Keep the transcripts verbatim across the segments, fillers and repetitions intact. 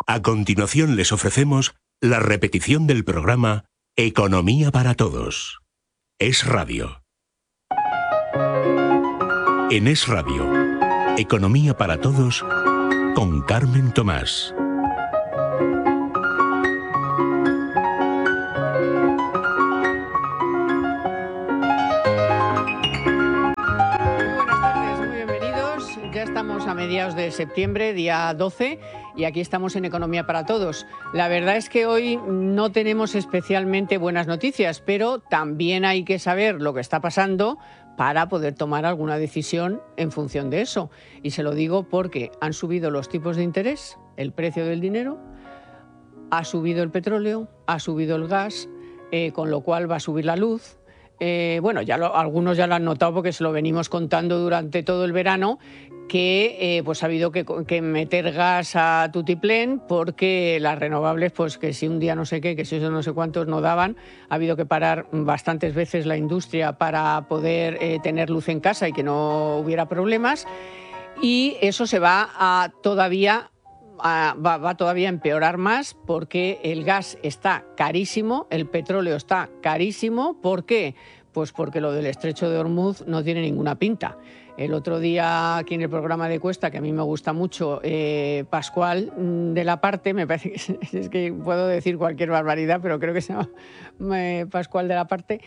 A continuación les ofrecemos la repetición del programa Economía para Todos. Es Radio. En Es Radio, Economía para Todos con Carmen Tomás. A mediados de septiembre, día doce, y aquí estamos en Economía para Todos. La verdad es que hoy no tenemos especialmente buenas noticias, pero también hay que saber lo que está pasando para poder tomar alguna decisión en función de eso. Y se lo digo porque han subido los tipos de interés, el precio del dinero, ha subido el petróleo, ha subido el gas, eh, con lo cual va a subir la luz. Eh, bueno, ya lo, algunos ya lo han notado porque se lo venimos contando durante todo el verano, que eh, pues ha habido que, que meter gas a tutiplén porque las renovables, pues que si un día no sé qué, que si eso no sé cuántos no daban, ha habido que parar bastantes veces la industria para poder eh, tener luz en casa y que no hubiera problemas, y eso se va a todavía... Va, va todavía a empeorar más porque el gas está carísimo, el petróleo está carísimo. ¿Por qué? Pues porque lo del estrecho de Hormuz no tiene ninguna pinta. El otro día aquí en el programa de Cuesta, que a mí me gusta mucho, eh, Pascual de la Parte, me parece que es, es que puedo decir cualquier barbaridad, pero creo que se llama eh, Pascual de la Parte,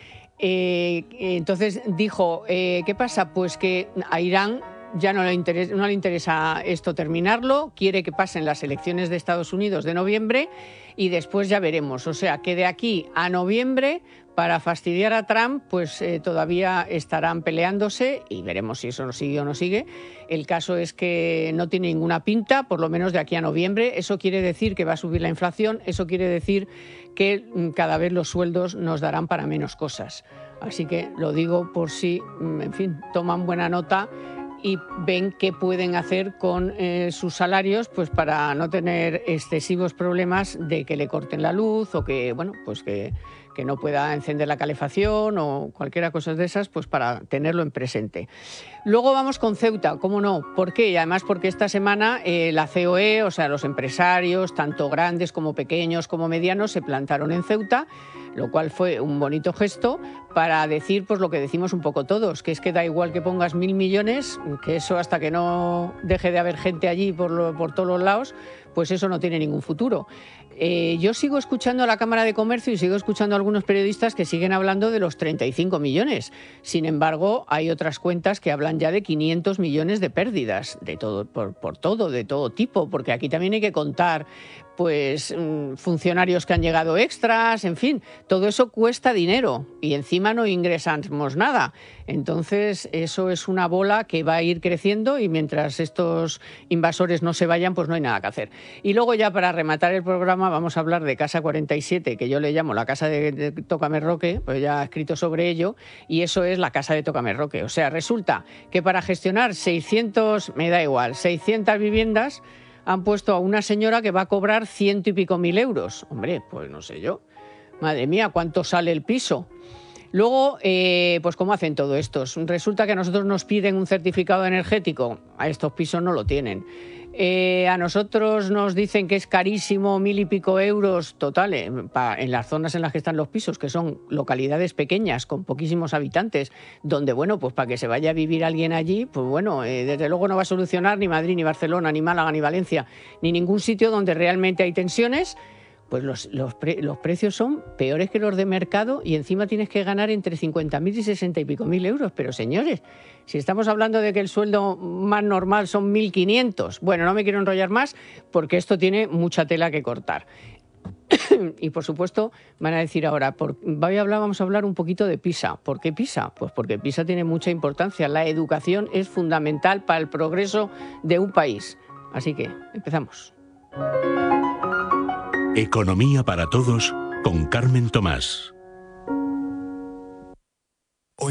eh, entonces dijo, eh, ¿qué pasa? Pues que a Irán ya no le, interesa, no le interesa esto terminarlo, quiere que pasen las elecciones de Estados Unidos de noviembre y después ya veremos. O sea, que de aquí a noviembre, para fastidiar a Trump, pues eh, todavía estarán peleándose y veremos si eso no sigue o no sigue. El caso es que no tiene ninguna pinta, por lo menos de aquí a noviembre. Eso quiere decir que va a subir la inflación, eso quiere decir que cada vez los sueldos nos darán para menos cosas. Así que lo digo por si, en fin, toman buena nota y ven qué pueden hacer con eh, sus salarios, pues para no tener excesivos problemas de que le corten la luz o que, bueno, pues que, que no pueda encender la calefacción o cualquiera cosa de esas, pues para tenerlo en presente. Luego vamos con Ceuta, ¿cómo no? ¿Por qué? Y además porque esta semana eh, la C O E, o sea, los empresarios, tanto grandes como pequeños como medianos, se plantaron en Ceuta, lo cual fue un bonito gesto para decir pues lo que decimos un poco todos, que es que da igual que pongas mil millones, que eso hasta que no deje de haber gente allí por, lo, por todos los lados, pues eso no tiene ningún futuro. Eh, yo sigo escuchando a la Cámara de Comercio y sigo escuchando a algunos periodistas que siguen hablando de los treinta y cinco millones. Sin embargo, hay otras cuentas que hablan ya de quinientos millones de pérdidas, de todo, por, por todo, de todo tipo, porque aquí también hay que contar pues funcionarios que han llegado extras, en fin, todo eso cuesta dinero y encima no ingresamos nada. Entonces eso es una bola que va a ir creciendo y mientras estos invasores no se vayan, pues no hay nada que hacer. Y luego ya para rematar el programa vamos a hablar de Casa cuarenta y siete, que yo le llamo la casa de, de Tócame Roque, pues ya he escrito sobre ello, y eso es la casa de Tócame Roque. O sea, resulta que para gestionar seiscientos, me da igual, seiscientas viviendas, han puesto a una señora que va a cobrar ciento y pico mil euros. Hombre, pues no sé yo. Madre mía, ¿cuánto sale el piso? Luego, eh, pues ¿cómo hacen todo esto? Resulta que a nosotros nos piden un certificado energético. A estos pisos no lo tienen. Eh, a nosotros nos dicen que es carísimo, mil y pico euros, total, eh, pa, en las zonas en las que están los pisos, que son localidades pequeñas, con poquísimos habitantes, donde, bueno, pues para que se vaya a vivir alguien allí, pues bueno, eh, desde luego no va a solucionar ni Madrid, ni Barcelona, ni Málaga, ni Valencia, ni ningún sitio donde realmente hay tensiones. Pues los, los, pre, los precios son peores que los de mercado y encima tienes que ganar entre cincuenta mil y sesenta y pico mil euros. Pero señores, si estamos hablando de que el sueldo más normal son mil quinientos, bueno, no me quiero enrollar más porque esto tiene mucha tela que cortar. Y por supuesto van a decir ahora, por, voy a hablar, vamos a hablar un poquito de PISA. ¿Por qué PISA? Pues porque PISA tiene mucha importancia. La educación es fundamental para el progreso de un país. Así que empezamos. Economía para Todos con Carmen Tomás.